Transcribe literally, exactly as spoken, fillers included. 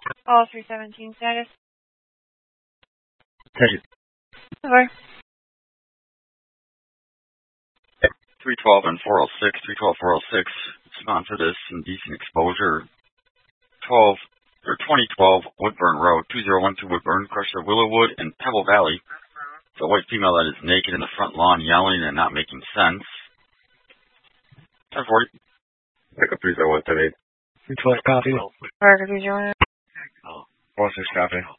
Call three seventeen status. Hey. Over. three twelve and four oh six, three twelve, four oh six. Respond to this indecent exposure. twelve or twenty twelve Woodburn Road, two zero one two Woodburn, Crusher, Willowwood, and Pebble Valley. It's a white female that is naked in the front lawn, yelling and not making sense. ten forty. Pick up three zero one seven eight. three twelve copy. Parker three zero one. four six copy.